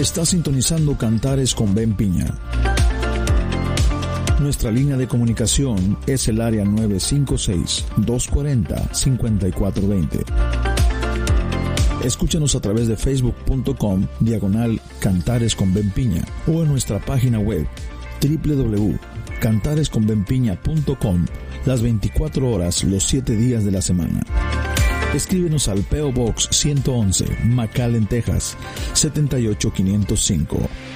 Está sintonizando Cantares con Ben Piña. Nuestra línea de comunicación es el área 956-240-5420. Escúchanos a través de facebook.com/Cantares con Ben Piña o en nuestra página web www.cantaresconbenpiña.com las 24 horas, los 7 días de la semana. Escríbenos al P.O. Box 111, McAllen, Texas, 78505.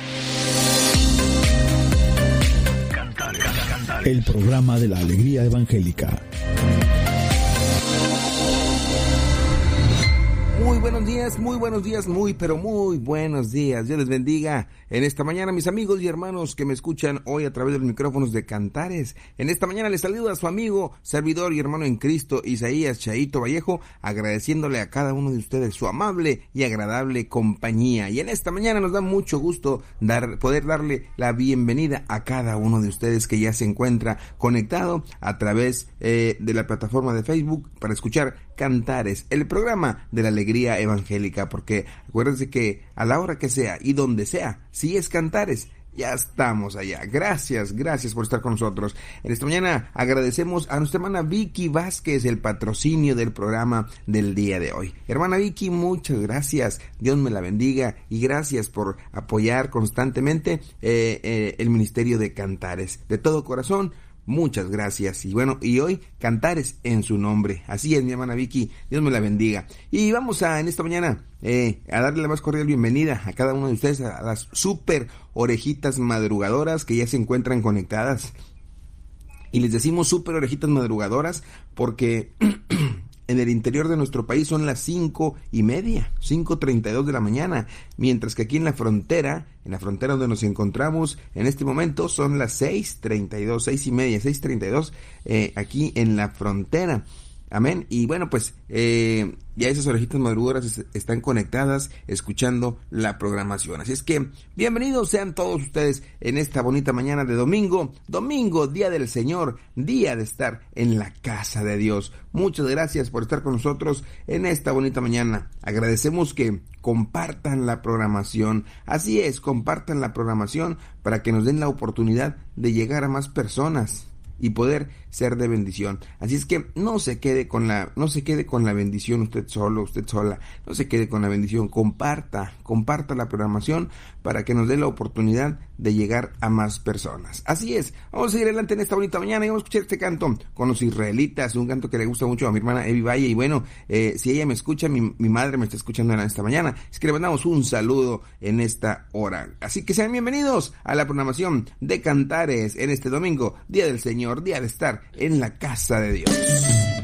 El programa de la alegría evangélica. Muy buenos días, pero muy buenos días. Dios les bendiga en esta mañana, mis amigos y hermanos que me escuchan hoy a través de los micrófonos de Cantares. En esta mañana les saludo a su amigo, servidor y hermano en Cristo, Isaías Chaito Vallejo, agradeciéndole a cada uno de ustedes su amable y agradable compañía. Y en esta mañana nos da mucho gusto poder darle la bienvenida a cada uno de ustedes que ya se encuentra conectado a través de la plataforma de Facebook para escuchar Cantares, el programa de la alegría evangélica, porque acuérdense que a la hora que sea y donde sea, si es Cantares, ya estamos allá. Gracias por estar con nosotros. En esta mañana agradecemos a nuestra hermana Vicky Vázquez el patrocinio del programa del día de hoy. Hermana Vicky, muchas gracias. Dios me la bendiga y gracias por apoyar constantemente el ministerio de Cantares. De todo corazón, muchas gracias. Y bueno, y hoy Cantares en su nombre. Así es, mi hermana Vicky, Dios me la bendiga. Y vamos en esta mañana a darle la más cordial bienvenida a cada uno de ustedes, a las super orejitas madrugadoras que ya se encuentran conectadas. Y les decimos super orejitas madrugadoras porque en el interior de nuestro país son las 5:30, 5:32 de la mañana, mientras que aquí en la frontera donde nos encontramos en este momento son las 6:32, 6:32, aquí en la frontera. Amén. Y bueno, pues ya esas orejitas madrugadoras están conectadas escuchando la programación. Así es que bienvenidos sean todos ustedes en esta bonita mañana de domingo, día del Señor, día de estar en la casa de Dios. Muchas gracias por estar con nosotros en esta bonita mañana. Agradecemos que compartan la programación. Así es, compartan la programación para que nos den la oportunidad de llegar a más personas y poder ser de bendición. Así es que no se quede con la bendición usted solo, usted sola. No se quede con la bendición. Comparta la programación para que nos dé la oportunidad de llegar a más personas. Así es. Vamos a seguir adelante en esta bonita mañana y vamos a escuchar este canto con los israelitas, un canto que le gusta mucho a mi hermana Evi Valle. Y bueno, si ella me escucha, mi madre me está escuchando en esta mañana. Es que le mandamos un saludo en esta hora. Así que sean bienvenidos a la programación de Cantares en este domingo, día del Señor, día de estar en la casa de Dios.